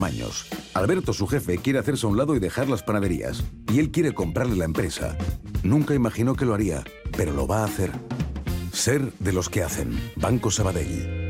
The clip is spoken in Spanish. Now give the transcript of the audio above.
años. Alberto, su jefe, quiere hacerse a un lado y dejar las panaderías. Y él quiere comprarle la empresa. Nunca imaginó que lo haría, pero lo va a hacer. Ser de los que hacen. Banco Sabadell.